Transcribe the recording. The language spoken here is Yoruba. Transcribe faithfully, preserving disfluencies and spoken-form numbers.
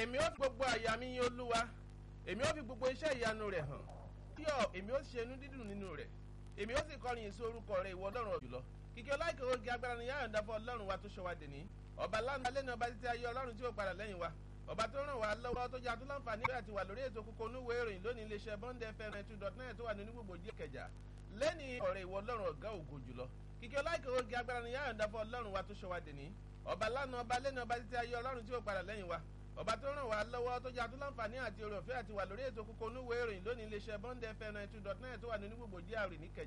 èmi ó fi gbogbo àyà mi yin olúwa èmi ó fi gbogbo iṣẹ́ ìyanu rẹ̀ hàn tí ọ èmi ó ṣe inú dídùn nínú rẹ̀ èmi ó sì kọrin ìsó orúkọ rẹ̀ ìwọ ọlọ́run jùlọ kíkẹ́ ọláìkè oge agbára ni yáyọ̀ ń dáfọ́ ọlọ́run wa tó ṣọ́ wa dèní ọba lánàá lẹ́nu ọba títí ayé ọlọ́run tí ó padà lẹ́yìn wa ọba tó ràn wá lọ́wọ́ tó jẹ́ àtúnláǹfààní àti wà lórí ètò kókó onúwèé ìròyìn lónìí iléeṣẹ́ bond fm ninety two dot nine tó wà ní onígbògbò díẹ̀ kẹjà lẹ́ni ọ̀rẹ́ ìwọ ọlọ́run ọ̀gá ògo jùlọ kíkẹ́ ọláìkè oge agbára ni yáyọ̀ ń dáfọ́ ọlọ́run wa tó ṣọ́ wa dèní ọba lánàá ọba lẹ́nu ọba títí ayé ọlọ́run tí ó padà lẹ́yìn wa ọba tó ràn wá lọ́wọ́ tó jẹ́ àtúnláǹfààní àti oore ọ̀fẹ́ àti wà lórí ètò kókó onúwèé ìròyìn lónìí iléeṣẹ́ bond fm ninety two dot nine tó wà ní onígbògbò díẹ̀ àrè ní kẹjà